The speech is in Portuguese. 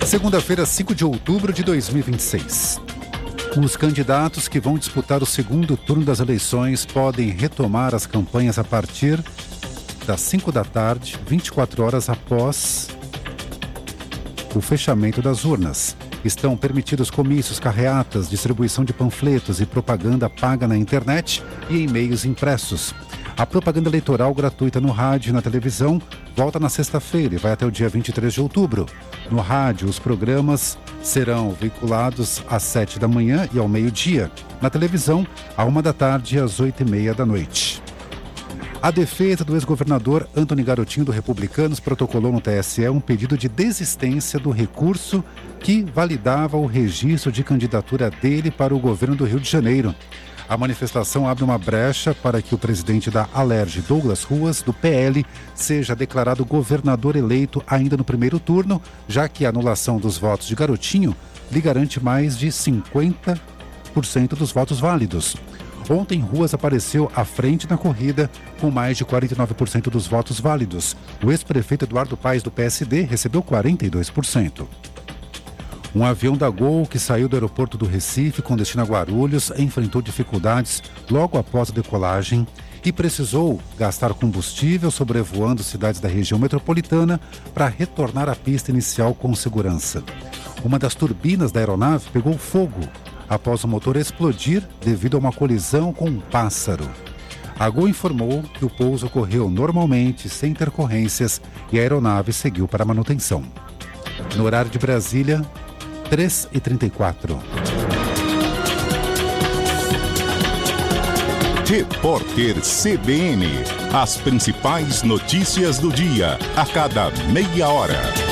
Segunda-feira, 5 de outubro de 2026. Os candidatos que vão disputar o segundo turno das eleições podem retomar as campanhas a partir das 5 da tarde, 24 horas após o fechamento das urnas. Estão permitidos comícios, carreatas, distribuição de panfletos e propaganda paga na internet e em meios impressos. A propaganda eleitoral gratuita no rádio e na televisão volta na sexta-feira e vai até o dia 23 de outubro. No rádio, os programas serão veiculados às 7 da manhã e ao meio-dia. Na televisão, à 1 da tarde e às 8h30 da noite. A defesa do ex-governador Antony Garotinho do Republicanos protocolou no TSE um pedido de desistência do recurso que validava o registro de candidatura dele para o governo do Rio de Janeiro. A manifestação abre uma brecha para que o presidente da Alerj, Douglas Ruas, do PL, seja declarado governador eleito ainda no primeiro turno, já que a anulação dos votos de Garotinho lhe garante mais de 50% dos votos válidos. Ontem, Ruas apareceu à frente na corrida com mais de 49% dos votos válidos. O ex-prefeito Eduardo Paes, do PSD, recebeu 42%. Um avião da Gol que saiu do aeroporto do Recife com destino a Guarulhos enfrentou dificuldades logo após a decolagem e precisou gastar combustível sobrevoando cidades da região metropolitana para retornar à pista inicial com segurança. Uma das turbinas da aeronave pegou fogo após o motor explodir devido a uma colisão com um pássaro. A Gol informou que o pouso ocorreu normalmente, sem intercorrências, e a aeronave seguiu para manutenção. No horário de Brasília, 3h34. Repórter CBN. As principais notícias do dia, a cada meia hora.